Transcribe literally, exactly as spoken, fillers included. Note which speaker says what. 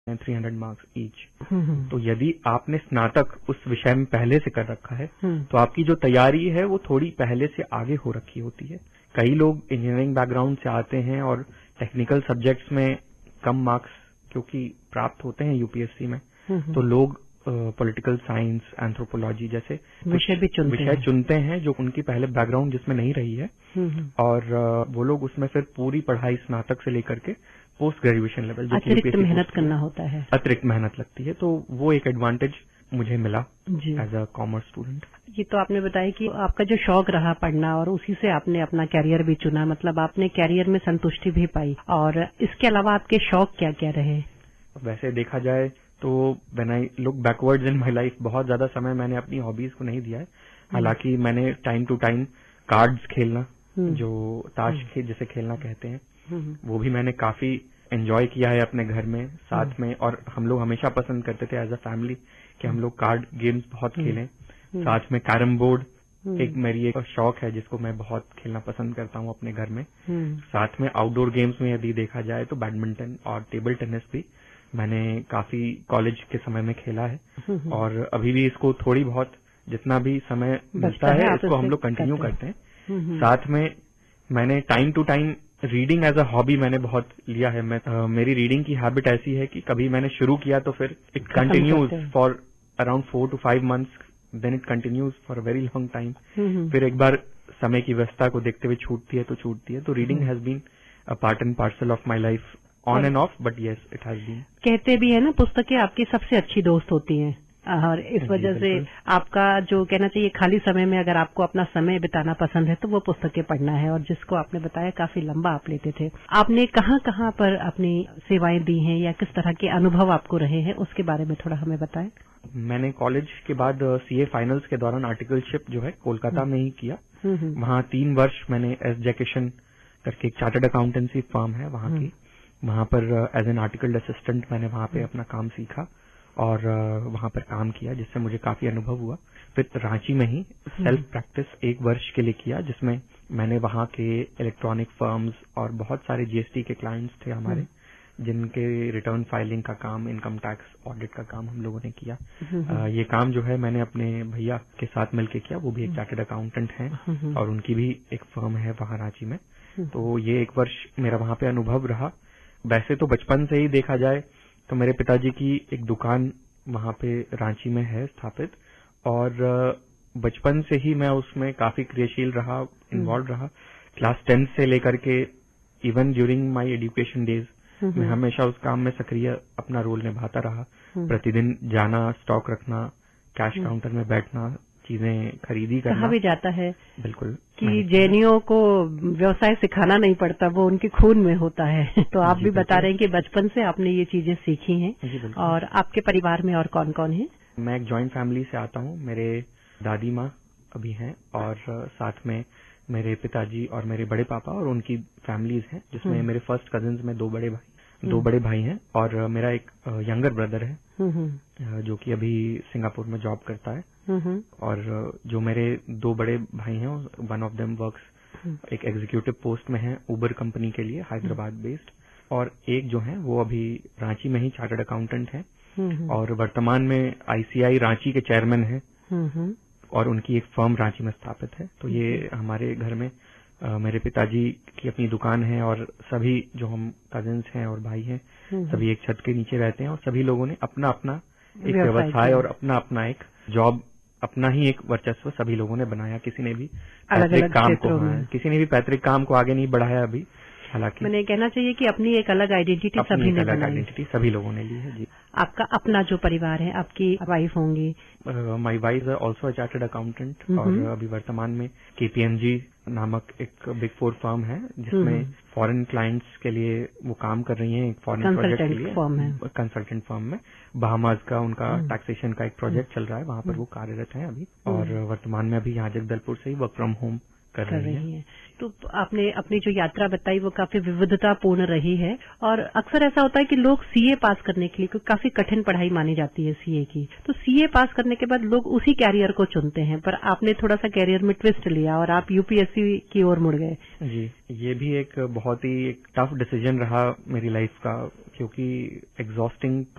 Speaker 1: Three hundred marks each. तो यदि आपने स्नातक उस विषय में पहले से कर रखा है तो आपकी जो तैयारी है वो थोड़ी पहले से आगे हो रखी होती है। कई लोग इंजीनियरिंग बैकग्राउंड से आते हैं और टेक्निकल सब्जेक्ट्स में कम मार्क्स क्योंकि प्राप्त होते हैं यूपीएससी में, तो लोग पॉलिटिकल साइंस, एंथ्रोपोलॉजी जैसे
Speaker 2: विषय भी चुनते
Speaker 1: विषय
Speaker 2: हैं।
Speaker 1: चुनते हैं जो उनकी पहले बैकग्राउंड जिसमें नहीं रही है, और uh, वो लोग उसमें फिर पूरी पढ़ाई स्नातक से लेकर के पोस्ट ग्रेजुएशन लेवल जो
Speaker 2: अतिरिक्त मेहनत करना होता है,
Speaker 1: अतिरिक्त मेहनत लगती है। तो वो एक एडवांटेज मुझे मिला एज अ कॉमर्स स्टूडेंट।
Speaker 2: ये तो आपने बताया कि आपका जो शौक रहा पढ़ना और उसी से आपने अपना कैरियर भी चुना, मतलब आपने कैरियर में संतुष्टि भी पाई। और इसके अलावा आपके शौक क्या क्या रहे?
Speaker 1: वैसे देखा जाए तो when I look backwards in my life, बहुत ज्यादा समय मैंने अपनी हॉबीज को नहीं दिया है। हालांकि मैंने टाइम टू टाइम कार्ड्स खेलना, जो ताश खे जिसे खेलना कहते हैं, वो भी मैंने काफी एंजॉय किया है अपने घर में साथ में। और हम लोग हमेशा पसंद करते थे एज अ फैमिली कि हम लोग कार्ड गेम्स बहुत खेलें। साथ में कैरम बोर्ड एक मेरी एक शौक है जिसको मैं बहुत खेलना पसंद करता हूँ अपने घर में। साथ में आउटडोर गेम्स में यदि देखा जाए तो बैडमिंटन और टेबल टेनिस भी मैंने काफी कॉलेज के समय में खेला है, और अभी भी इसको थोड़ी बहुत जितना भी समय मिलता है इसको हम लोग कंटिन्यू करते हैं। साथ में मैंने time to time reading as a hobby मैंने बहुत लिया है। मैं uh, मेरी रीडिंग की हैबिट ऐसी है कि कभी मैंने शुरू किया तो फिर it continues for around four to five months, then it continues for a very long time. फिर एक बार समय की व्यवस्था को देखते हुए छूटती है तो छूटती है। तो reading has been a part and parcel of my life, on end of, but yes it has been.
Speaker 2: कहते भी है ना, पुस्तकें आपकी सबसे अच्छी दोस्त होती हैं, और इस वजह से आपका जो कहना चाहिए खाली समय में अगर आपको अपना समय बिताना पसंद है तो वो पुस्तकें पढ़ना है, और जिसको आपने बताया काफी लंबा आप लेते थे। आपने कहाँ कहाँ पर अपनी सेवाएं दी हैं या किस तरह के अनुभव आपको रहे हैं, उसके बारे में थोड़ा हमें बताएं।
Speaker 1: मैंने कॉलेज के बाद सीए फाइनल्स के दौरान आर्टिकलशिप जो है कोलकाता में ही किया। वहाँ तीन वर्ष मैंने एस जैकेशन करके एक चार्टर्ड अकाउंटेंसी फर्म है वहाँ की, वहाँ पर एज एन आर्टिकल असिस्टेंट मैंने वहाँ पे अपना काम सीखा और वहाँ पर काम किया, जिससे मुझे काफी अनुभव हुआ। फिर रांची में ही सेल्फ प्रैक्टिस एक वर्ष के लिए किया, जिसमें मैंने वहाँ के इलेक्ट्रॉनिक फर्म्स और बहुत सारे जीएसटी के क्लाइंट्स थे हमारे, जिनके रिटर्न फाइलिंग का काम, इनकम टैक्स ऑडिट का काम हम लोगों ने किया। आ, ये काम जो है मैंने अपने भैया के साथ मिलकर किया, वो भी एक चार्टर्ड अकाउंटेंट हैं और उनकी भी एक फर्म है वहाँ रांची में। तो ये एक वर्ष मेरा वहाँ पे अनुभव रहा। वैसे तो बचपन से ही देखा जाए तो मेरे पिताजी की एक दुकान वहाँ पे रांची में है स्थापित, और बचपन से ही मैं उसमें काफी क्रियाशील रहा, इन्वॉल्व रहा। क्लास टेंथ से लेकर के even during my education days मैं हमेशा उस काम में सक्रिय अपना रोल निभाता रहा। प्रतिदिन जाना, स्टॉक रखना, कैश काउंटर में बैठना, चीजें खरीदी करना।
Speaker 2: कहा भी जाता है
Speaker 1: बिल्कुल
Speaker 2: कि जैनियों को व्यवसाय सिखाना नहीं पड़ता, वो उनके खून में होता है। तो आप भी बता रहे हैं कि बचपन से आपने ये चीजें सीखी हैं। और आपके परिवार में और कौन कौन है?
Speaker 1: मैं एक जॉइंट फैमिली से आता हूँ। मेरे दादी माँ अभी हैं, और साथ में मेरे पिताजी और मेरे बड़े पापा और उनकी फैमिलीज हैं, जिसमें मेरे फर्स्ट कजिन्स में दो बड़े भाई दो बड़े भाई हैं, और मेरा एक यंगर ब्रदर है जो कि अभी सिंगापुर में जॉब करता है। और जो मेरे दो बड़े भाई हैं, वन ऑफ देम वर्क्स एक एग्जीक्यूटिव पोस्ट में है उबर कंपनी के लिए, हैदराबाद बेस्ड, और एक जो है वो अभी रांची में ही चार्टर्ड अकाउंटेंट है और वर्तमान में आईसीआई रांची के चेयरमैन है, और उनकी एक फर्म रांची में स्थापित है। तो ये हमारे घर में आ, मेरे पिताजी की अपनी दुकान है, और सभी जो हम कजिन्स हैं और भाई हैं सभी एक छत के नीचे रहते हैं, और सभी लोगों ने अपना अपना एक व्यवसाय और अपना अपना एक जॉब, अपना ही एक वर्चस्व सभी लोगों ने बनाया। किसी ने भी पैतृक काम को किसी ने भी पैतृक काम को आगे नहीं बढ़ाया अभी। हालांकि
Speaker 2: मैंने कहना चाहिए कि अपनी एक अलग आइडेंटिटी सभी ने बनाई,
Speaker 1: आइडेंटिटी सभी लोगों ने ली है। जी।
Speaker 2: आपका अपना जो परिवार है, आपकी वाइफ होंगी?
Speaker 1: My wife is also a chartered accountant, और अभी वर्तमान में केपीएमजी नामक एक बिग फोर फर्म है, जिसमें फॉरेन क्लाइंट्स के लिए वो काम कर रही हैं। एक फॉरेन प्रोजेक्ट के लिए कंसल्टेंट फर्म में बहामास का उनका टैक्सेशन का एक प्रोजेक्ट चल रहा है, वहां पर वो कार्यरत है अभी, और वर्तमान में अभी यहाँ जगदलपुर से ही वर्क फ्रॉम होम कर रही, कर रही है।
Speaker 2: तो आपने अपनी जो यात्रा बताई वो काफी विविधतापूर्ण रही है, और अक्सर ऐसा होता है कि लोग सीए पास करने के लिए, क्योंकि काफी कठिन पढ़ाई मानी जाती है सीए की, तो सीए पास करने के बाद लोग उसी कैरियर को चुनते हैं, पर आपने थोड़ा सा कैरियर में ट्विस्ट लिया और आप यूपीएससी की ओर मुड़ गए।
Speaker 1: जी, ये भी एक बहुत ही एक टफ डिसीजन रहा मेरी लाइफ का, क्योंकि एग्जॉस्टिंग